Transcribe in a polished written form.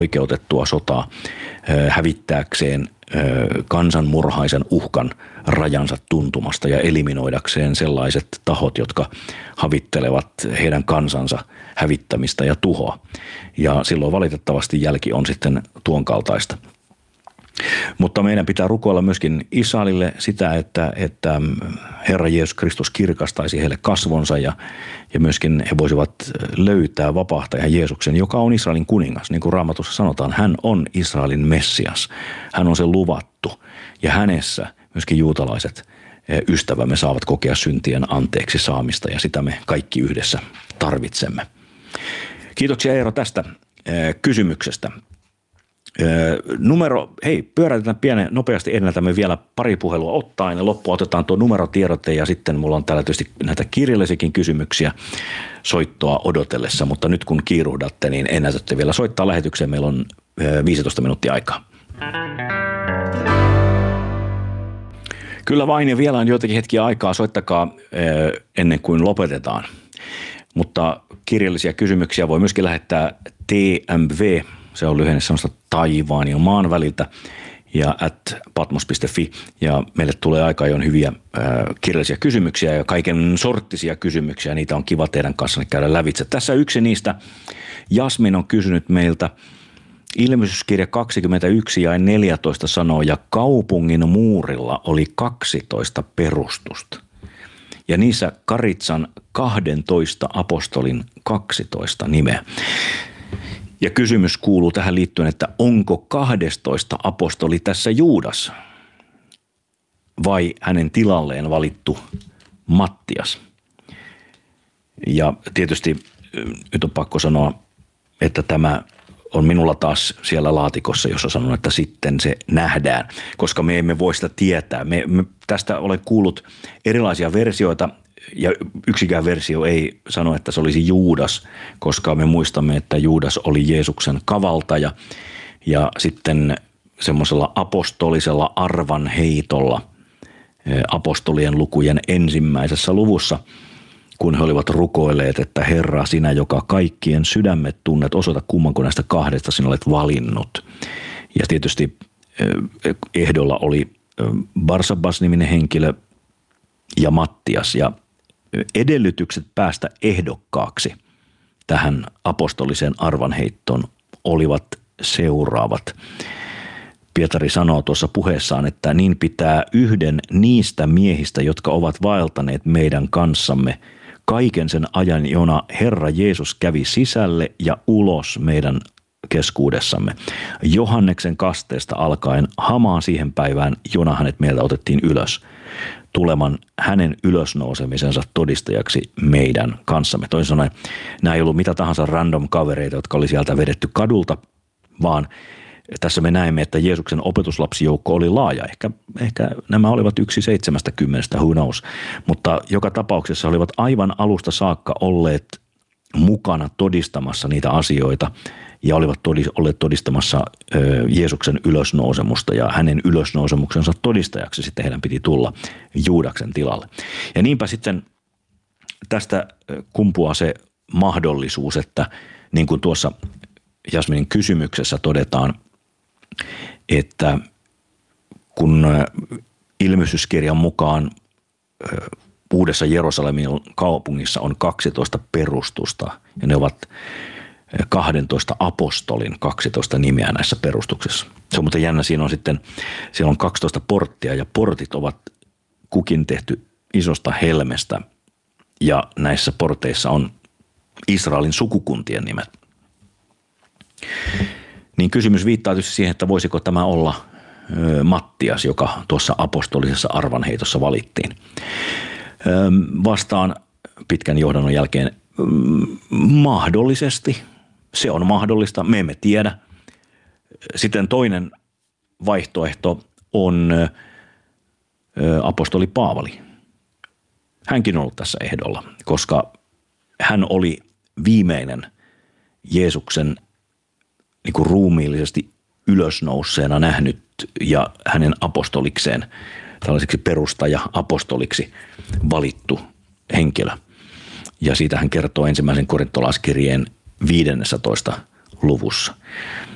oikeutettua sotaa hävittääkseen kansanmurhaisen uhkan rajansa tuntumasta ja eliminoidakseen sellaiset tahot, jotka havittelevat heidän kansansa hävittämistä ja tuhoa. Ja silloin valitettavasti jälki on sitten tuon kaltaista. Mutta meidän pitää rukoilla myöskin Israelille sitä, että Herra Jeesus Kristus kirkastaisi heille kasvonsa ja myöskin he voisivat löytää vapahtajan Jeesuksen, joka on Israelin kuningas. Niin kuin Raamatussa sanotaan, hän on Israelin Messias. Hän on se luvattu ja hänessä myöskin juutalaiset ystävämme saavat kokea syntien anteeksi saamista ja sitä me kaikki yhdessä tarvitsemme. Kiitoksia Eero tästä kysymyksestä. Pyörätetään nopeasti ennältämme vielä pari puhelua ottaen ja loppuun otetaan tuo numerotiedote ja sitten mulla on täällä tietysti näitä kirjallisiakin kysymyksiä soittoa odotellessa, mutta nyt kun kiiruhdatte, niin ennätätte vielä soittaa lähetykseen. Meillä on 15 minuuttia aikaa. Kyllä vain ja vielä on joitakin hetkiä aikaa, soittakaa ennen kuin lopetetaan, mutta kirjallisia kysymyksiä voi myöskin lähettää TMV. Se on lyhenne semmoista taivaan ja maan väliltä ja @patmos.fi ja meille tulee aika ajoin hyviä kirjallisia kysymyksiä ja kaiken sorttisia kysymyksiä. Niitä on kiva teidän kanssanne käydä lävitse. Tässä yksi niistä. Jasmin on kysynyt meiltä. Ilmestyskirja 21 ja 14 sanoo ja kaupungin muurilla oli 12 perustusta. Ja niissä Karitsan 12 apostolin 12 nimeä. Ja kysymys kuuluu tähän liittyen, että onko 12 apostoli tässä Juudas vai hänen tilalleen valittu Mattias? Ja tietysti nyt on pakko sanoa, että tämä on minulla taas siellä laatikossa, jossa sanon, että sitten se nähdään, koska me emme voi sitä tietää. Me tästä olen kuullut erilaisia versioita. Ja yksikään versio ei sano, että se olisi Juudas, koska me muistamme, että Juudas oli Jeesuksen kavaltaja ja sitten semmoisella apostolisella arvanheitolla apostolien lukujen ensimmäisessä luvussa, kun he olivat rukoilleet, että Herra, sinä, joka kaikkien sydämet tunnet, osoita kummanko näistä kahdesta sinä olet valinnut. Ja tietysti ehdolla oli Barsabas-niminen henkilö ja Mattias ja edellytykset päästä ehdokkaaksi tähän apostoliseen arvanheittoon olivat seuraavat. Pietari sanoo tuossa puheessaan, että niin pitää yhden niistä miehistä, jotka ovat vaeltaneet meidän kanssamme kaiken sen ajan, jona Herra Jeesus kävi sisälle ja ulos meidän keskuudessamme. Johanneksen kasteesta alkaen hamaan siihen päivään, jona hänet meiltä otettiin ylös, tuleman hänen ylösnousemisensa todistajaksi meidän kanssamme. Toisin sanoen, nämä ei ollut mitä tahansa random kavereita, jotka oli sieltä vedetty kadulta, vaan tässä me näemme, että Jeesuksen opetuslapsijoukko oli laaja. Ehkä nämä olivat 1/70, who knows. Mutta joka tapauksessa olivat aivan alusta saakka olleet mukana todistamassa niitä asioita ja olivat olleet todistamassa Jeesuksen ylösnousemusta ja hänen ylösnousemuksensa todistajaksi sitten heidän piti tulla Juudaksen tilalle. Ja niinpä sitten tästä kumpuaa se mahdollisuus, että niin kuin tuossa Jasminin kysymyksessä todetaan, että kun ilmestyskirjan mukaan Uudessa Jerusalemin kaupungissa on 12 perustusta ja ne ovat 12 apostolin 12 nimeä näissä perustuksissa. Se on muuten jännä, siellä on 12 porttia ja portit ovat kukin tehty isosta helmestä ja näissä porteissa on Israelin sukukuntien nimet. Niin kysymys viittaa tietysti siihen, että voisiko tämä olla Mattias, joka tuossa apostolisessa arvanheitossa valittiin. Vastaan pitkän johdannon jälkeen mahdollisesti. Se on mahdollista, me emme tiedä. Sitten toinen vaihtoehto on apostoli Paavali. Hänkin on ollut tässä ehdolla, koska hän oli viimeinen Jeesuksen niin kuin ruumiillisesti ylösnousseena nähnyt ja hänen apostolikseen, tällaiseksi perustaja-apostoliksi valittu henkilö. Ja siitä hän kertoo ensimmäisen korintolaiskirjeen 15. luvussa.